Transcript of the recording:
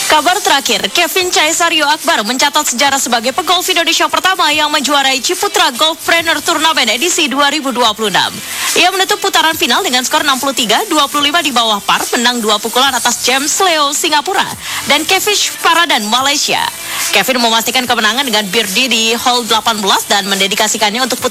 Kabar terakhir, Kevin Caisario Akbar mencatat sejarah sebagai pegolf Indonesia pertama yang menjuarai Ciputra Golfpreneur Turnamen edisi 2026. Ia menutup putaran final dengan skor 63-25 di bawah par, menang 2 pukulan atas James Leo Singapura dan Kevish Paradan Malaysia. Kevin memastikan kemenangan dengan birdie di hole 18 dan mendedikasikannya untuk